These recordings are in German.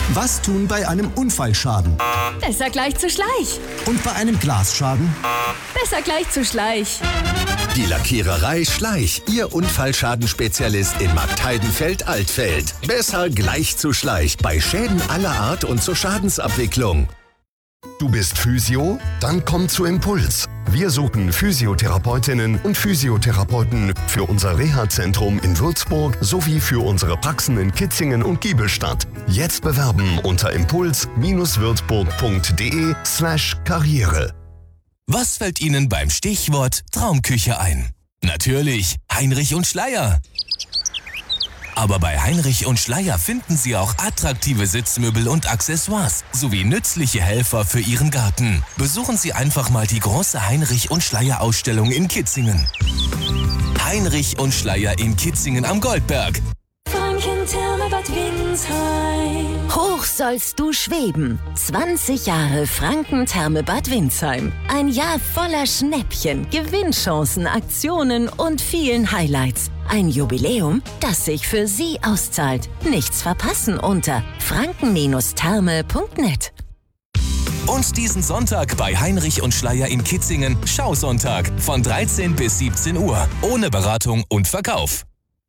Was tun bei einem Unfallschaden? Besser gleich zu Schleich. Und bei einem Glasschaden? Besser gleich zu Schleich. Die Lackiererei Schleich, Ihr Unfallschadenspezialist in Marktheidenfeld-Altfeld. Besser gleich zu Schleich bei Schäden aller Art und zur Schadensabwicklung. Du bist Physio? Dann komm zu Impuls. Wir suchen Physiotherapeutinnen und Physiotherapeuten für unser Reha-Zentrum in Würzburg sowie für unsere Praxen in Kitzingen und Giebelstadt. Jetzt bewerben unter impuls-würzburg.de/Karriere. Was fällt Ihnen beim Stichwort Traumküche ein? Natürlich Heinrich und Schleyer. Aber bei Heinrich und Schleyer finden Sie auch attraktive Sitzmöbel und Accessoires sowie nützliche Helfer für Ihren Garten. Besuchen Sie einfach mal die große Heinrich und Schleyer Ausstellung in Kitzingen. Heinrich und Schleyer in Kitzingen am Goldberg. Franken-Therme Bad Windsheim. Hoch sollst du schweben. 20 Jahre Franken-Therme Bad Windsheim. Ein Jahr voller Schnäppchen, Gewinnchancen, Aktionen und vielen Highlights. Ein Jubiläum, das sich für Sie auszahlt. Nichts verpassen unter franken-therme.net. Und diesen Sonntag bei Heinrich und Schleyer in Kitzingen Schausonntag von 13 bis 17 Uhr. Ohne Beratung und Verkauf.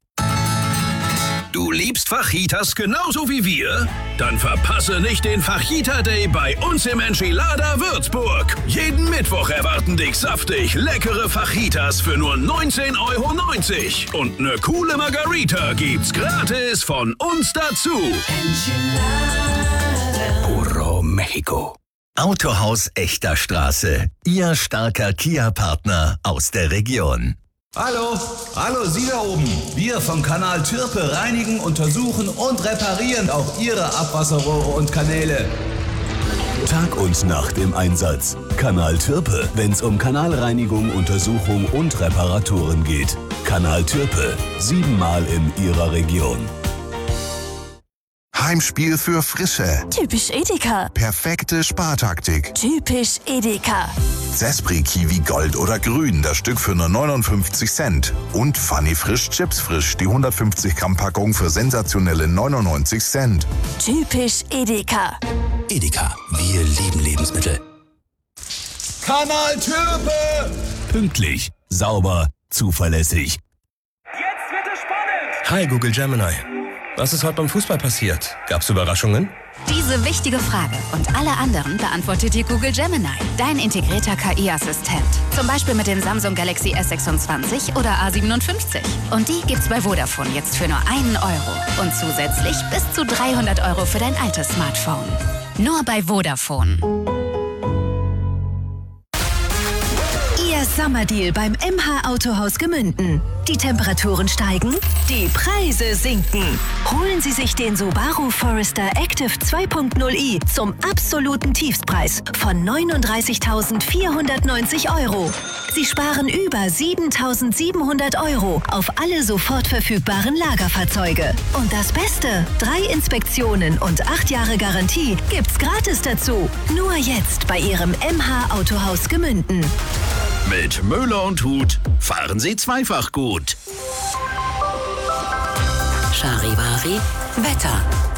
Du liebst Fajitas genauso wie wir? Dann verpasse nicht den Fajita Day bei uns im Enchilada Würzburg. Jeden Mittwoch erwarten dich saftig leckere Fajitas für nur 19,90 €. Und eine coole Margarita gibt's gratis von uns dazu. Puro Mexico. Autohaus Echter Straße. Ihr starker Kia-Partner aus der Region. Hallo, Sie da oben. Wir vom Kanal Türpe reinigen, untersuchen und reparieren auch Ihre Abwasserrohre und Kanäle. Tag und Nacht im Einsatz. Kanal Türpe, wenn's um Kanalreinigung, Untersuchung und Reparaturen geht. Kanal Türpe, 7-mal in Ihrer Region. Heimspiel für Frische. Typisch Edeka. Perfekte Spartaktik. Typisch Edeka. Zespri Kiwi Gold oder Grün, das Stück für nur 59 Cent. Und Funny Frisch Chips Frisch, die 150 Gramm Packung für sensationelle 99 Cent. Typisch Edeka. Edeka, wir lieben Lebensmittel. Kanal Türpe! Pünktlich, sauber, zuverlässig. Jetzt wird es spannend! Hi Google Gemini. Was ist heute beim Fußball passiert? Gab's Überraschungen? Diese wichtige Frage und alle anderen beantwortet dir Google Gemini, dein integrierter KI-Assistent. Zum Beispiel mit den Samsung Galaxy S26 oder A57. Und die gibt's bei Vodafone jetzt für nur 1 €. Und zusätzlich bis zu 300 € für dein altes Smartphone. Nur bei Vodafone. Ihr Sommerdeal beim MH Autohaus Gemünden. Die Temperaturen steigen, die Preise sinken. Holen Sie sich den Subaru Forester Active 2.0i zum absoluten Tiefstpreis von 39.490 €. Sie sparen über 7.700 € auf alle sofort verfügbaren Lagerfahrzeuge. Und das Beste, 3 Inspektionen und 8 Jahre Garantie gibt's gratis dazu. Nur jetzt bei Ihrem MH Autohaus Gemünden. Mit Möller und Huth fahren Sie zweifach gut. Charivari Wetter.